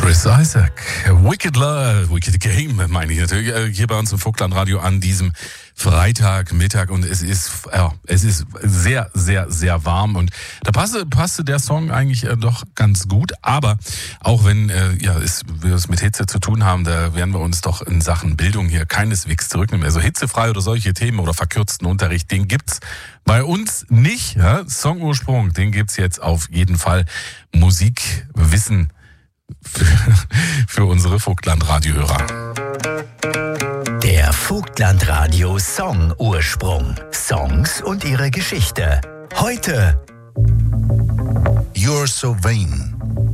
Chris Isaak, Wicked Love, Wicked Game, meine ich natürlich, hier bei uns im Vogtlandradio an diesem Freitagmittag, und es ist sehr, sehr, sehr warm, und da passte der Song eigentlich doch ganz gut, aber auch wenn wir es mit Hitze zu tun haben, da werden wir uns doch in Sachen Bildung hier keineswegs zurücknehmen. Also hitzefrei oder solche Themen oder verkürzten Unterricht, den gibt's bei uns nicht. Ja? Songursprung, den gibt's jetzt auf jeden Fall. Musikwissen für unsere Vogtland-Radio-Hörer. Der Vogtland-Radio Song-Ursprung. Songs und ihre Geschichte. Heute You're So Vain.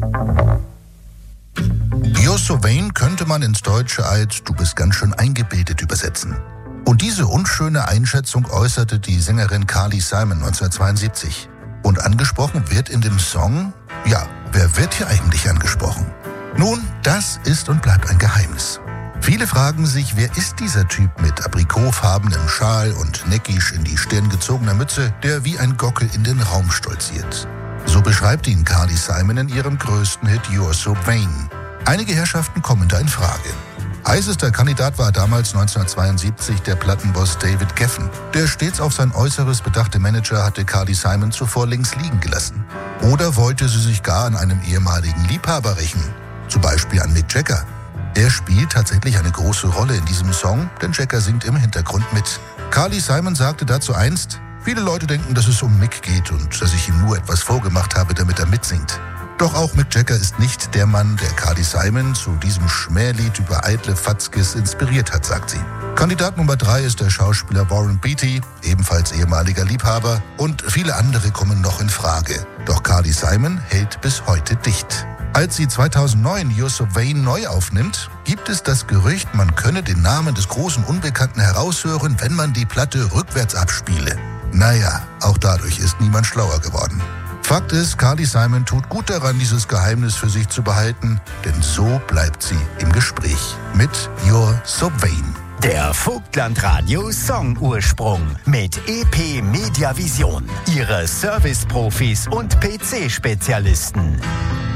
You're So Vain könnte man ins Deutsche als Du bist ganz schön eingebildet übersetzen. Und diese unschöne Einschätzung äußerte die Sängerin Carly Simon 1972. Und angesprochen wird in dem Song, ja, wer wird hier eigentlich angesprochen? Nun, das ist und bleibt ein Geheimnis. Viele fragen sich, wer ist dieser Typ mit aprikotfarbenem Schal und neckisch in die Stirn gezogener Mütze, der wie ein Gockel in den Raum stolziert? So beschreibt ihn Carly Simon in ihrem größten Hit You're So Vain. Einige Herrschaften kommen da in Frage. Heißester Kandidat war damals 1972 der Plattenboss David Geffen. Der stets auf sein Äußeres bedachte Manager hatte Carly Simon zuvor links liegen gelassen. Oder wollte sie sich gar an einem ehemaligen Liebhaber rächen, zum Beispiel an Mick Jagger. Er spielt tatsächlich eine große Rolle in diesem Song, denn Jagger singt im Hintergrund mit. Carly Simon sagte dazu einst, viele Leute denken, dass es um Mick geht und dass ich ihm nur etwas vorgemacht habe, damit er mitsingt. Doch auch Mick Jagger ist nicht der Mann, der Carly Simon zu diesem Schmählied über eitle Fatzkes inspiriert hat, sagt sie. Kandidat Nummer 3 ist der Schauspieler Warren Beatty, ebenfalls ehemaliger Liebhaber, und viele andere kommen noch in Frage. Doch Carly Simon hält bis heute dicht. Als sie 2009 You're So Vain neu aufnimmt, gibt es das Gerücht, man könne den Namen des großen Unbekannten heraushören, wenn man die Platte rückwärts abspiele. Naja, auch dadurch ist niemand schlauer geworden. Fakt ist, Carly Simon tut gut daran, dieses Geheimnis für sich zu behalten, denn so bleibt sie im Gespräch mit You're So Vain. der Vogtland-Radio Song-Ursprung mit EP Mediavision. Ihre Service-Profis und PC-Spezialisten.